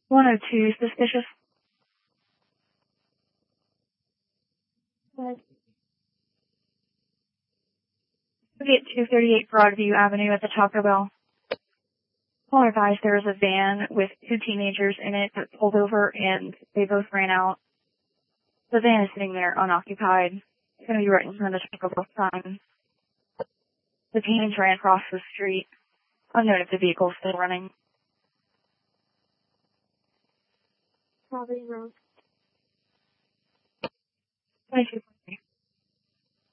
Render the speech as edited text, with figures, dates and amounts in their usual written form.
102, suspicious. Get 238 Broadview Avenue at the Taco Bell. Caller advised there was a van with 2 teenagers in it that pulled over and they both ran out. The van is sitting there unoccupied. It's going to be right in front of the Taco Bell sign. The teens ran across the street. Unknown if the vehicle is still running. Property road. 22.